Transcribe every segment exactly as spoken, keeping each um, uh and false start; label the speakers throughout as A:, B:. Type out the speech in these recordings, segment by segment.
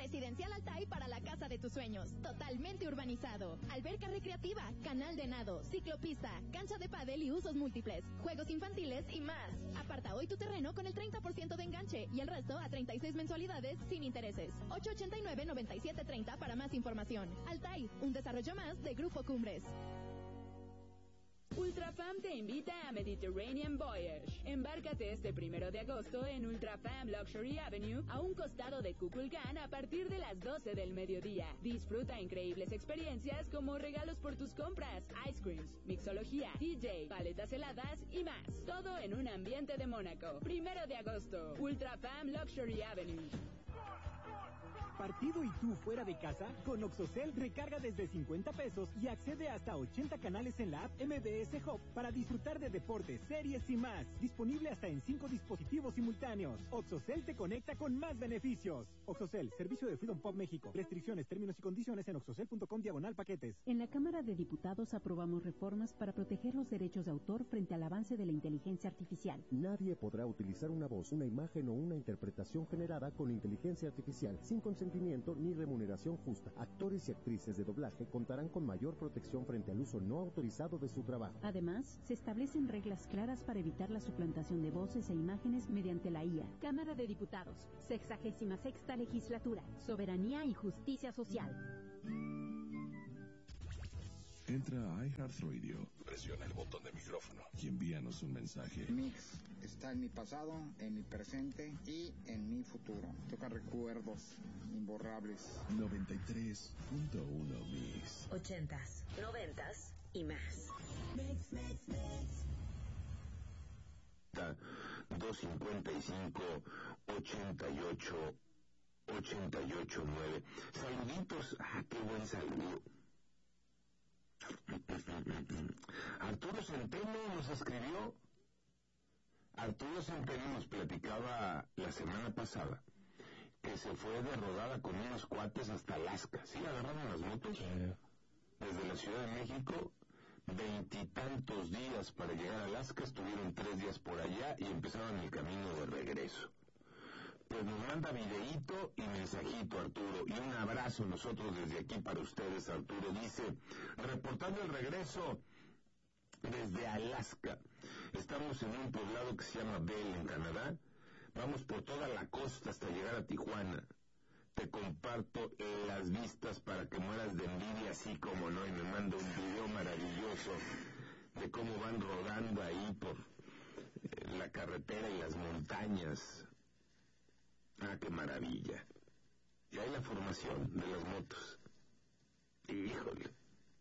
A: Residencial Altai para la casa de tus sueños. Totalmente urbanizado. Alberca recreativa, canal de nado, ciclopista, cancha de pádel y usos múltiples, juegos infantiles y más. Aparta hoy tu terreno con el treinta por ciento de enganche y el resto a treinta y seis mensualidades sin intereses. ocho ochenta y nueve, noventa y siete treinta para más información. Altai, un desarrollo más de Grupo Cumbres.
B: Ultrafam te invita a Mediterranean Voyage. Embárcate este primero de agosto en Ultrafam Luxury Avenue, a un costado de Kukulkan, a partir de las doce del mediodía. Disfruta increíbles experiencias como regalos por tus compras, ice creams, mixología, D J, paletas heladas y más. Todo en un ambiente de Mónaco. Primero de agosto, Ultrafam Luxury Avenue.
C: Partido y tú fuera de casa, con Oxocel recarga desde cincuenta pesos y accede hasta ochenta canales en la app M B S Hub para disfrutar de deportes, series y más. Disponible hasta en cinco dispositivos simultáneos. Oxocel te conecta con más beneficios. Oxocel, servicio de Freedom Pop México. Restricciones, términos y condiciones en oxocel punto com diagonal paquetes.
D: En la Cámara de Diputados aprobamos reformas para proteger los derechos de autor frente al avance de la inteligencia artificial.
E: Nadie podrá utilizar una voz, una imagen o una interpretación generada con inteligencia artificial sin consentimiento ni remuneración justa. Actores y actrices de doblaje contarán con mayor protección frente al uso no autorizado de su trabajo.
D: Además, se establecen reglas claras para evitar la suplantación de voces e imágenes mediante la I A. Cámara de Diputados, sexagésima sexta legislatura, soberanía y justicia social.
F: Entra a iHeartRadio, presiona el botón de micrófono y envíanos un mensaje.
G: Mix está en mi pasado, en mi presente y en mi futuro. Toca recuerdos imborrables.
F: noventa y tres punto uno Mix.
H: Ochentas, noventas y más. Mix, mix, mix.
I: dos cincuenta y cinco, ochenta y ocho, ochenta y ocho nueve. Saluditos. Ah, qué buen saludo. Arturo Centeno nos escribió. Arturo Centeno nos platicaba la semana pasada que se fue de rodada con unos cuates hasta Alaska. ¿Sí agarraron las motos? Sí. Desde la Ciudad de México, veintitantos días para llegar a Alaska, estuvieron tres días por allá y empezaron el camino de regreso. Pues nos manda videíto y mensajito, Arturo, y un abrazo nosotros desde aquí para ustedes. Arturo dice, reportando el regreso desde Alaska. Estamos en un poblado que se llama Bell, en Canadá. Vamos por toda la costa hasta llegar a Tijuana. Te comparto las vistas para que mueras de envidia, así como no, y me manda un video maravilloso de cómo van rodando ahí por la carretera y las montañas. Ah, qué maravilla. Y hay la formación de las motos. Híjole.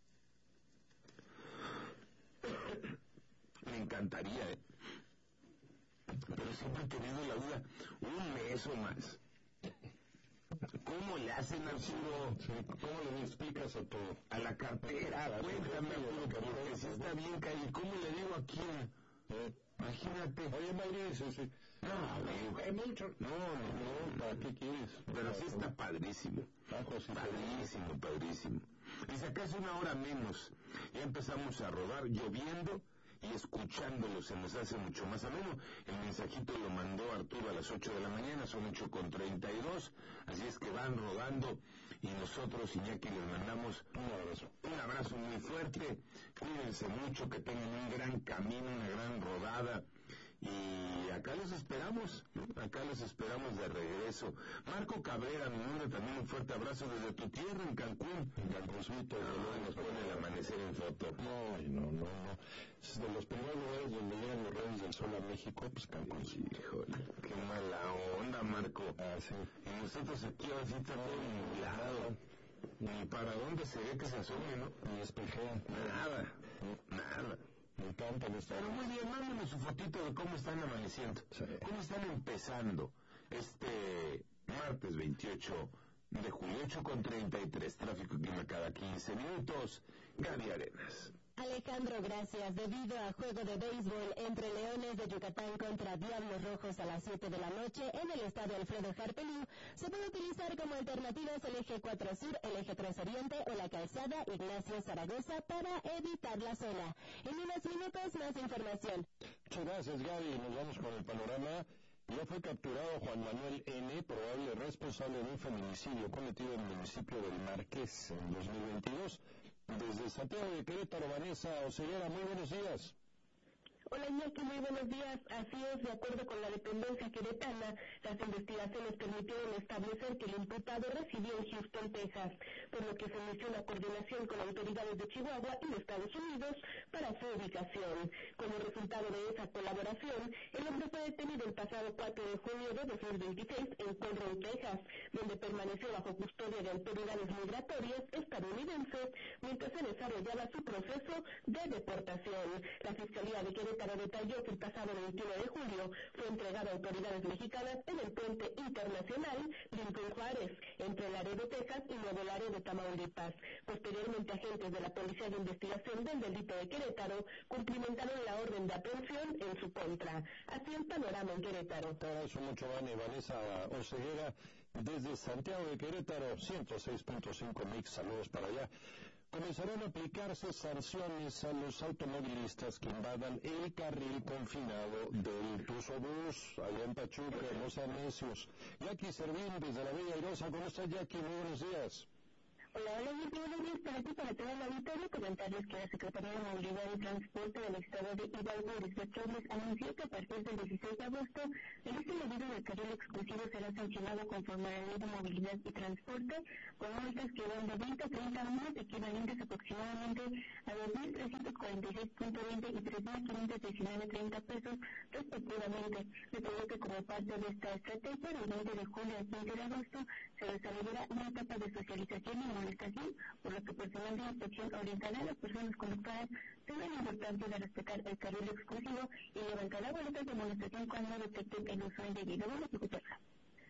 I: Me encantaría, ¿eh? Pero siempre he tenido la duda, un mes o más. ¿Cómo le hacen, Arturo?
J: ¿Cómo le explicas a tu...
I: a la cartera? Cuéntame, Arturo, porque si está bien caído. ¿Cómo le digo a quién? ¿Eh? Imagínate.
J: Oye, Madrid, sí, sí.
I: No, güey.
J: mucho.
I: No, no, no.
J: ¿Para qué quieres?
I: Pero sí está padrísimo. Padrísimo, padrísimo. Dice, acá es una hora menos. Ya empezamos a rodar lloviendo y escuchándolo se nos hace mucho más ameno. El mensajito lo mandó Arturo a las ocho de la mañana, son ocho con treinta y dos, así es que van rodando y nosotros, Iñaki, les mandamos un abrazo, un abrazo muy fuerte. Cuídense mucho, que tengan un gran camino, una gran rodada, y acá los esperamos, ¿no? Acá los esperamos de regreso. Marco Cabrera, mi nombre, también un fuerte abrazo desde tu tierra, en Cancún. En Cancúncito, luego nos pone el amanecer en foto.
J: No, no, no, no. Es de los primeros lugares donde llegan los rayos del sol a México, pues Cancún.
I: Sí, híjole, qué mala onda, Marco.
J: Ah, sí.
I: Y nosotros aquí así está todo nublado. Ni para dónde se ve que se asome, ¿no?
J: Ni espejea.
I: Nada, nada.
J: Me encanta esta.
I: Pero muy bien, mándenme su fotito de cómo están amaneciendo.
J: Sí.
I: Cómo están empezando este martes veintiocho de julio, ocho con treinta y tres, tráfico y clima cada quince minutos. Gaby Arenas.
K: Alejandro, gracias. Debido a juego de béisbol entre Leones de Yucatán contra Diablos Rojos a las siete de la noche en el estadio Alfredo Harpelú, se puede utilizar como alternativas el eje cuatro Sur, el eje tres Oriente o la calzada Ignacio Zaragoza para evitar la zona. En unos minutos más información.
J: Muchas gracias, Gaby. Nos vamos con el panorama. Ya fue capturado Juan Manuel N., probable responsable de un feminicidio cometido en el municipio del Marqués en dos mil veintidós. Desde Santiago de Querétaro, Vanessa Oseguera, muy buenos días.
L: Hola Iñaki, muy buenos días. Así es, de acuerdo con la dependencia queretana, las investigaciones permitieron establecer que el imputado residió en Houston, Texas, por lo que se inició una coordinación con autoridades de Chihuahua y de Estados Unidos para su ubicación. Como resultado de esa colaboración, el hombre fue detenido el pasado cuatro de junio de dos mil veintiséis en Conroe, Texas, donde permaneció bajo custodia de autoridades migratorias estadounidenses mientras se desarrollaba su proceso de deportación. La Fiscalía de Querétaro detalló que el pasado veintiuno de julio fue entregado a autoridades mexicanas en el puente internacional Lincoln Juárez, entre Laredo, Texas y Nuevo Laredo, Tamaulipas. Posteriormente, agentes de la Policía de Investigación del Delito de Querétaro cumplimentaron la orden de aprehensión en su contra. Así el panorama en Querétaro.
J: Te agradezco mucho, Vane. Vanessa Oseguera, desde Santiago de Querétaro, ciento seis punto cinco Mix, saludos para allá. Comenzarán a aplicarse sanciones a los automovilistas que invadan el carril confinado del Tusobús, allá en Pachuca, no sean necios. Jackie Servín, desde la Bella Airosa, ¿cómo estás, Jackie? Muy buenos días.
L: Hola, hola, muy buenos días para ti, para toda la auditoría. Comentarles que la Secretaría de Movilidad y Transporte del Estado de Hidalgo, Lisbeth Robles, anunció que a partir del dieciséis de agosto, el uso indebido del carril exclusivo será sancionado conforme a la Ley de Movilidad y Transporte, con multas que van de veinte a treinta años, equivalentes aproximadamente a dos mil trescientos cuarenta y seis punto veinte y tres mil quinientos diecinueve punto treinta pesos, respectivamente. Detalló que como parte de esta estrategia, del veinte de julio al quince de agosto, se desarrollará una etapa de socialización y movilización, por lo que personal de inspección orientará a las personas conductoras sobre la importancia de respetar el carril exclusivo y levantará boletas de amonestación cuando detecten el uso indebido. Vamos a escucharla.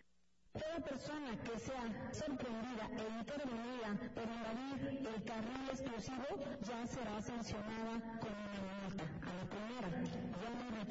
M: Toda persona que sea sorprendida e intervenida por invadir el carril exclusivo ya será sancionada con una multa. A la primera, ya no